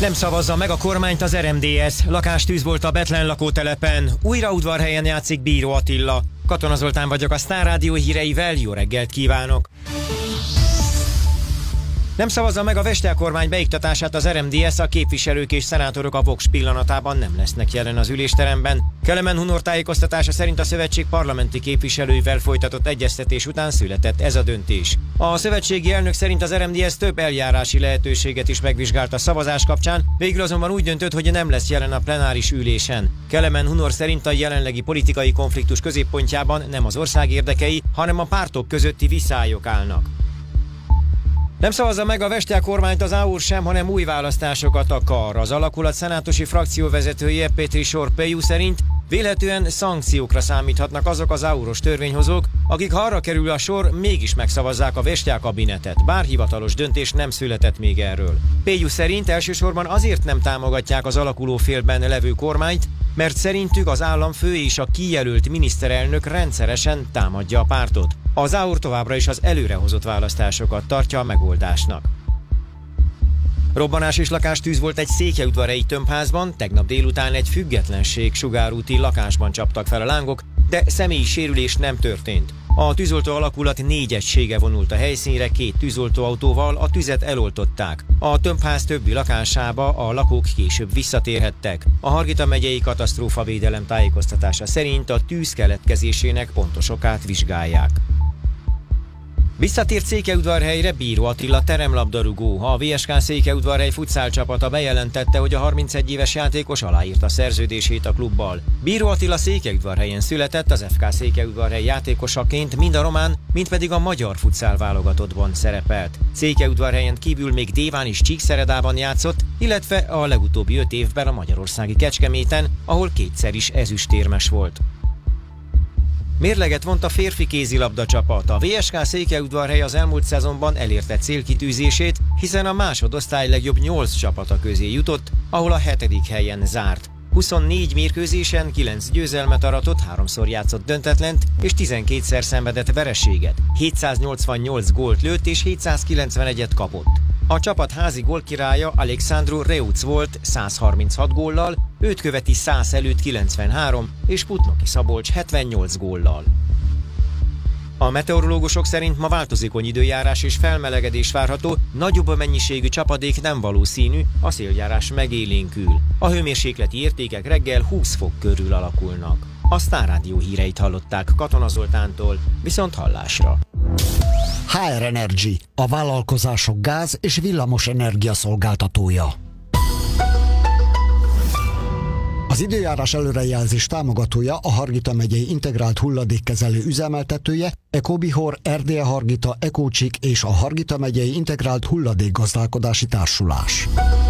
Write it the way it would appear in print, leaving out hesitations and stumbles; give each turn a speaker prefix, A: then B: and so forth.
A: Nem szavazza meg a kormányt az RMDSZ. Lakástűz volt a Bethlen lakótelepen. Újraudvarhelyen játszik Bíró Attila. Katona Zoltán vagyok a Sztár Rádió híreivel. Jó reggelt kívánok! Nem szavazza meg a Vestel kormány beiktatását az RMDSZ, a képviselők és szenátorok a Vox pillanatában nem lesznek jelen az ülésteremben. Kelemen Hunor tájékoztatása szerint a szövetség parlamenti képviselőivel folytatott egyeztetés után született ez a döntés. A szövetségi elnök szerint az RMDSZ több eljárási lehetőséget is megvizsgált a szavazás kapcsán, végül azonban úgy döntött, hogy nem lesz jelen a plenáris ülésen. Kelemen Hunor szerint a jelenlegi politikai konfliktus középpontjában nem az ország érdekei, hanem a pártok közötti viszályok állnak. Nem szavazza meg a Vestel kormányt az AUR sem, hanem új választásokat akar. Az alakulat szenátusi frakcióvezetője Petri Sorpeju szerint vélhetően szankciókra számíthatnak azok az AUR-os törvényhozók, akik ha arra kerül a sor, mégis megszavazzák a Vestel kabinetet, bár hivatalos döntés nem született még erről. Peju szerint elsősorban azért nem támogatják az alakuló félben levő kormányt, mert szerintük az államfő és a kijelölt miniszterelnök rendszeresen támadja a pártot. Az AUR továbbra is az előrehozott választásokat tartja a megoldásnak. Robbanás és lakástűz volt egy székelyudvarhelyi tömbházban, tegnap délután egy függetlenség sugárúti lakásban csaptak fel a lángok, de személyi sérülés nem történt. A tűzoltó alakulat 4 egysége vonult a helyszínre, 2 tűzoltóautóval, a tüzet eloltották. A tömbház többi lakásába a lakók később visszatérhettek. A Hargita megyei katasztrófavédelem tájékoztatása szerint a tűz keletkezésének pontos okát vizsgálják. Visszatért Székelyudvarhelyre Bíró Attila teremlabdarúgó. A VSK Székelyudvarhely futszálcsapata bejelentette, hogy a 31 éves játékos aláírta szerződését a klubbal. Bíró Attila Székelyudvarhelyen született, az FK Székelyudvarhely játékosaként mind a román, mind pedig a magyar futszál válogatottban szerepelt. Székelyudvarhelyen kívül még Déván és Csíkszeredában játszott, illetve a legutóbbi 5 évben a magyarországi Kecskeméten, ahol 2-szer is ezüstérmes volt. Mérleget vont a férfi kézilabda csapat. A VSK Székelyudvarhely az elmúlt szezonban elérte célkitűzését, hiszen a másodosztály legjobb 8 csapata közé jutott, ahol a 7. helyen zárt. 24 mérkőzésen 9 győzelmet aratott, 3-szor játszott döntetlent, és 12-szer szenvedett vereséget. 788 gólt lőtt és 791-et kapott. A csapat házi gólkirálya Alexandru Reuc volt 136 góllal, őt követi Szász előtt 93 és Putnoki Szabolcs 78 góllal. A meteorológusok szerint ma változékony időjárás és felmelegedés várható, nagyobb mennyiségű csapadék nem valószínű, a széljárás megélénkül. A hőmérsékleti értékek reggel 20 fok körül alakulnak. A Sztár Rádió híreit hallották Katona Zoltántól, viszont hallásra.
B: HR Energy, a vállalkozások gáz- és villamos energia szolgáltatója. Az időjárás előrejelzés támogatója a Hargita megyei integrált hulladékkezelő üzemeltetője, Ecobihor, Erdélye Hargita, Ecócsik és a Hargita megyei integrált hulladékgazdálkodási társulás.